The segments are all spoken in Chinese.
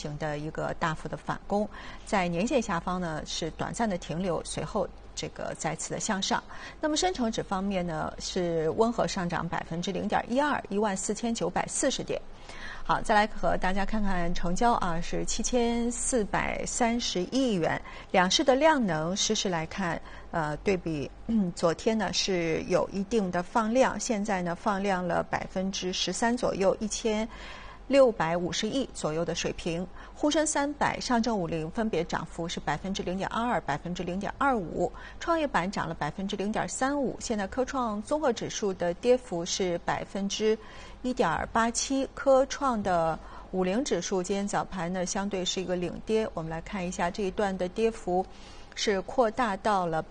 行的一个大幅的反攻，在年线下方呢是短暂的停留，随后这个再次的向上。那么深成指方面呢是温和上涨0.12%，14940点。好，再来和大家看看成交啊，是7430亿元。两市的量能实时来看，对比昨天呢是有一定的放量，现在呢放量了13%左右，1650亿左右的水平。沪深300、上证50分别涨幅是0.22%、0.25%，创业板涨了0.35%。现在科创综合指数的跌幅是1.87%，科创的50指数今天早盘呢相对是一个领跌。我们来看一下这一段的跌幅是扩大到了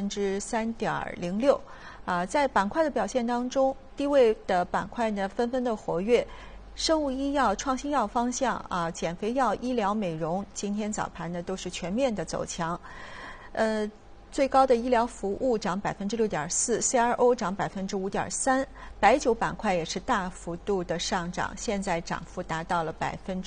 3.06%。在板块的表现当中，低位的板块呢纷纷的活跃。生物医药、创新药方向啊，减肥药、医疗美容，今天早盘呢都是全面的走强。最高的医疗服务涨6.4%，CRO 涨5.3%，白酒板块也是大幅度的上涨，现在涨幅达到了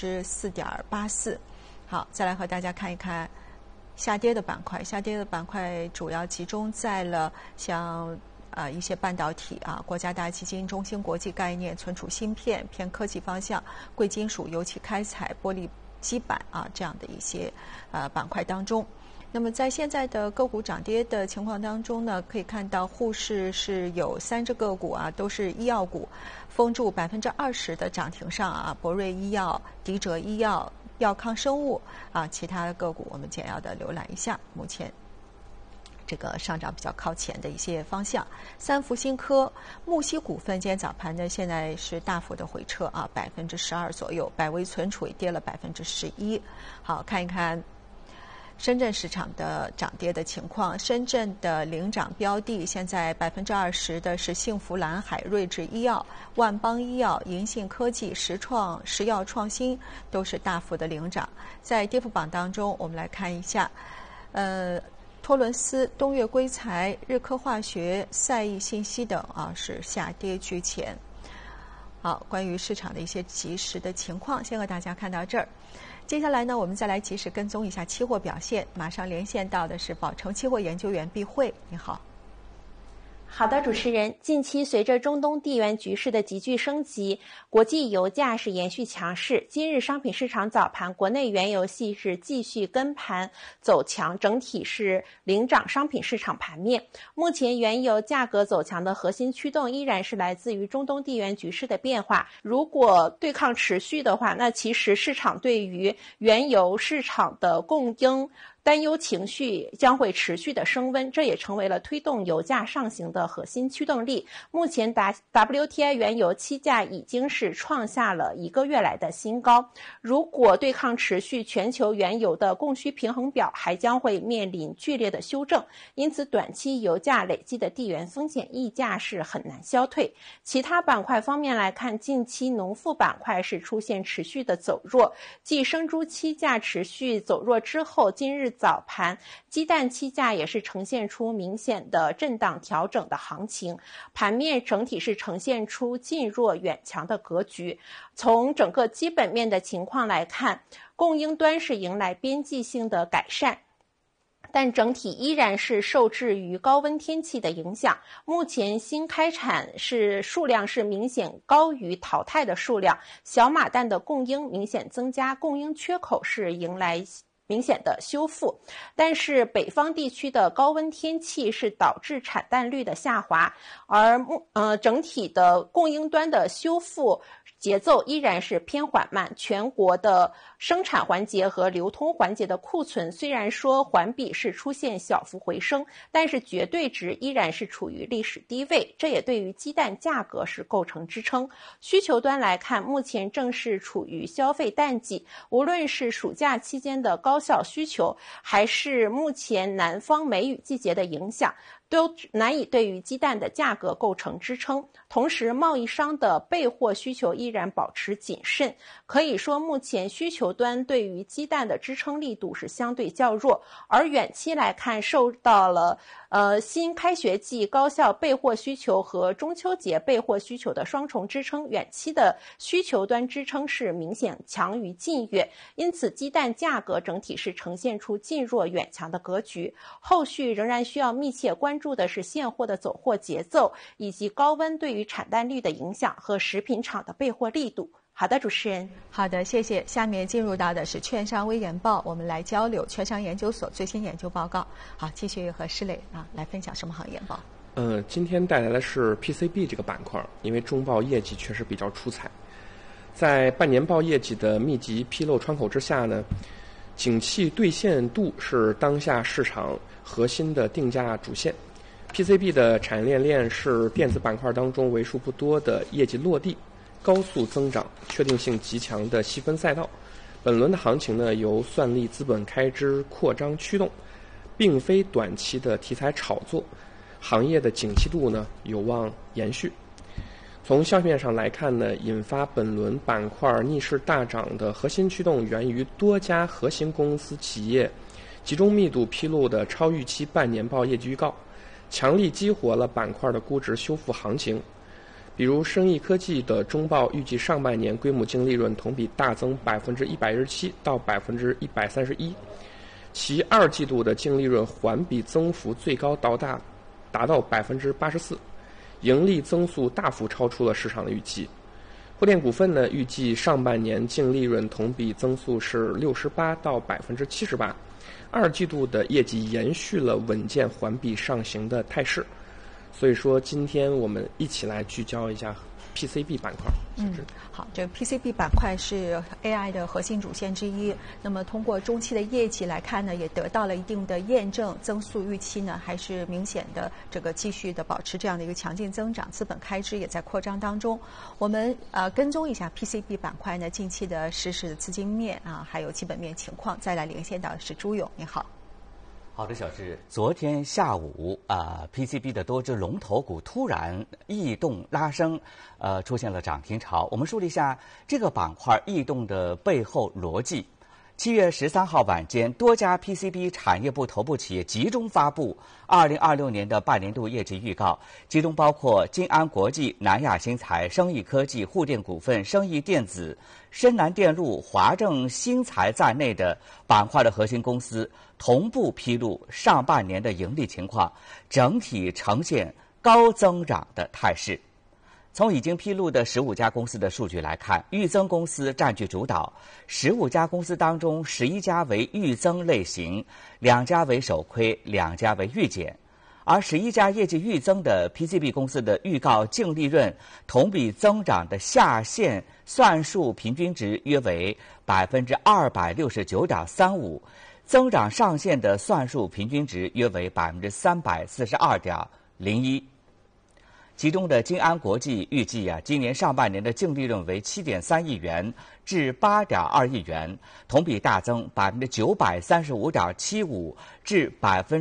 4.84%。好，再来和大家看一看下跌的板块。下跌的板块主要集中在了像一些半导体啊，国家大基金、中芯国际概念、存储芯片、偏科技方向、贵金属、油气开采、玻璃基板啊这样的一些板块当中。那么在现在的个股涨跌的情况当中呢，可以看到沪市是有3只个股啊，都是医药股，封住20%的涨停上啊，博瑞医药、迪哲医药、药康生物啊，其他的个股我们简要的浏览一下，目前这个上涨比较靠前的一些方向。三福新科、木西股份今天早盘呢，现在是大幅的回撤啊，12%左右。百威存储也跌了11%。好，看一看深圳市场的涨跌的情况。深圳的领涨标的现在20%的是幸福蓝海、睿智医药、万邦医药、银信科技、石药创新都是大幅的领涨。在跌幅榜当中，我们来看一下，托伦斯、东岳硅材、日科化学、赛义信息等啊是下跌居前。好，关于市场的一些即时的情况，先和大家看到这儿。接下来呢，我们再来及时跟踪一下期货表现。马上连线到的是宝诚期货研究员毕慧，你好。 好的，主持人，近期随着中东地缘局势的急剧升级，国际油价是延续强势。今日商品市场早盘，国内原油系是继续跟盘走强，整体是领涨商品市场盘面。目前原油价格走强的核心驱动依然是来自于中东地缘局势的变化。如果对抗持续的话，那其实市场对于原油市场的供应担忧情绪将会持续的升温，这也成为了推动油价上行的核心驱动力。目前 WTI 原油期价已经是创下了1个月来的新高。如果对抗持续，全球原油的供需平衡表还将会面临剧烈的修正，因此短期油价累积的地缘风险溢价是很难消退。其他板块方面来看，近期农副板块是出现持续的走弱，继生猪期价持续走弱之后，今日早盘鸡蛋期价也是呈现出明显的震荡调整的行情，盘面整体是呈现出近弱远强的格局。从整个基本面的情况来看，供应端是迎来边际性的改善，但整体依然是受制于高温天气的影响。目前新开产是数量是明显高于淘汰的数量，小码蛋的供应明显增加，供应缺口是迎来明显的修复，但是北方地区的高温天气是导致产蛋率的下滑，而整体的供应端的修复节奏依然是偏缓慢。全国的生产环节和流通环节的库存虽然说环比是出现小幅回升，但是绝对值依然是处于历史低位，这也对于鸡蛋价格是构成支撑。需求端来看，目前正是处于消费淡季，无论是暑假期间的高效需求，还是目前南方梅雨季节的影响， 都难以对于鸡蛋的价格构成支撑。同时，贸易商的备货需求依然保持谨慎，可以说目前需求端对于鸡蛋的支撑力度是相对较弱，而远期来看，受到了新开学季高校备货需求和中秋节备货需求的双重支撑，远期的需求端支撑是明显强于近月，因此鸡蛋价格整体是呈现出近弱远强的格局。后续仍然需要密切关注的是现货的走货节奏，以及高温对于产蛋率的影响和食品厂的备货力度。好的，主持人。 好的，谢谢。下面进入到的是券商微研报，我们来交流券商研究所最新研究报告。好，继续和施磊来分享什么行业研报？ 今天带来的是 PCB 这个板块，因为中报业绩确实比较出彩。在半年报业绩的密集披露窗口之下呢，景气兑现度是当下市场核心的定价主线。PCB 的产业链是电子板块当中为数不多的业绩落地、高速增长、确定性极强的细分赛道。本轮的行情呢，由算力资本开支扩张驱动，并非短期的题材炒作，行业的景气度呢有望延续。从消息面上来看呢，引发本轮板块逆势大涨的核心驱动源于多家核心公司企业集中密度披露的超预期半年报业绩预告，强力激活了板块的估值修复行情。比如生意科技的中报预计上半年规模净利润同比大增117%到131%，其二季度的净利润环比增幅最高达到84%，盈利增速大幅超出了市场的预期。沪电股份呢，预计上半年净利润同比增速是68%到78%，二季度的业绩延续了稳健环比上行的态势。所以说，今天我们一起来聚焦一下 PCB 板块。 好，这个 PCB 板块是 AI 的核心主线之一。那么通过中期的业绩来看呢，也得到了一定的验证，增速预期呢还是明显的这个继续的保持这样的一个强劲增长，资本开支也在扩张当中。我们跟踪一下 PCB 板块呢近期的实时资金面还有基本面情况，再来连线到是朱勇，你好。 好的，小志。昨天下午PCB 的多只龙头股突然异动拉升，出现了涨停潮。我们梳理一下这个板块异动的背后逻辑。7月13号晚间，多家 PCB 产业部头部企业集中发布2026年的半年度业绩预告，其中包括金安国际、南亚新材、生意科技、沪电股份、生意电子、深南电路、华正新材在内的板块的核心公司同步披露上半年的盈利情况，整体呈现高增长的态势。从已经披露的15家公司的数据来看，预增公司占据主导，15家公司当中11家为预增类型，2家为首亏，2家为预减。而11家业绩预增的 PCB 公司的预告净利润同比增长的下限算术平均值约为 269.35%， 增长上限的算术平均值约为 342.01%。其中的金安国际预计今年上半年的净利润为 7.3 亿元至 8.2 亿元，同比大增 935.75% 至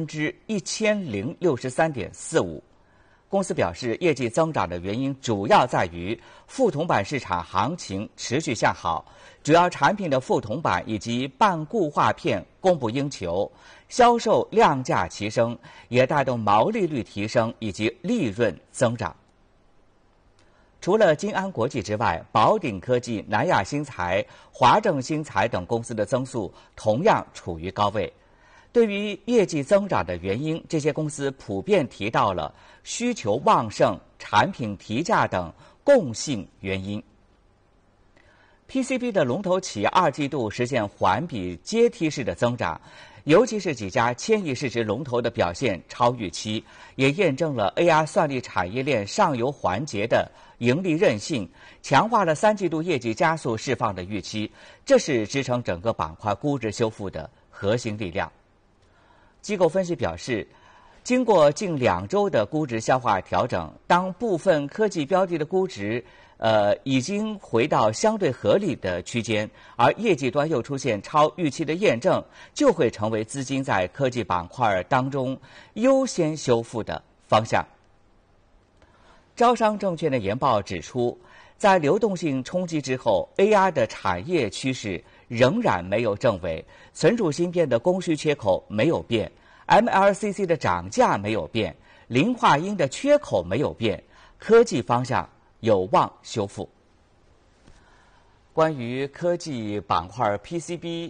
1063.45%。公司表示，业绩增长的原因主要在于副铜板市场行情持续向好，主要产品的副铜板以及半固化片供不应求，销售量价齐升，也带动毛利率提升以及利润增长。除了金安国际之外，宝鼎科技、南亚新材、华正新材等公司的增速同样处于高位。对于业绩增长的原因，这些公司普遍提到了需求旺盛、产品提价等共性原因。PCB 的龙头企业二季度实现环比阶梯式的增长，尤其是几家千亿市值龙头的表现超预期，也验证了 AR 算力产业链上游环节的盈利韧性，强化了三季度业绩加速释放的预期，这是支撑整个板块估值修复的核心力量。机构分析表示，经过近2周的估值消化调整，当部分科技标的的估值已经回到相对合理的区间，而业绩端又出现超预期的验证，就会成为资金在科技板块当中优先修复的方向。招商证券的研报指出，在流动性冲击之后 ，AI 的产业趋势仍然没有正轨，存储芯片的供需缺口没有变 ，MLCC 的涨价没有变，磷化铟的缺口没有变，科技方向有望修复。关于科技板块 PCB